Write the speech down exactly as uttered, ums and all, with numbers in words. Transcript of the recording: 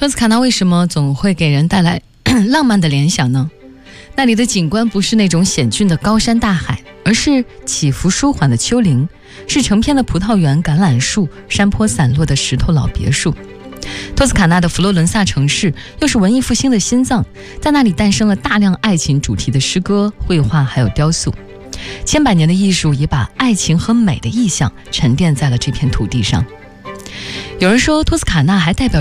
托斯卡纳为什么总会给人带来浪漫的联想呢？那里的景观不是那种险峻的高山大海，而是起伏舒缓的丘陵，是成片的葡萄园、橄榄树，山坡散落的石头老别墅。托斯卡纳的佛罗伦萨城市又是文艺复兴的心脏，在那里诞生了大量爱情主题的诗歌、绘画还有雕塑。千百年的艺术也把爱情和美的意象沉淀在了这片土地上。有人说，托斯卡纳还代表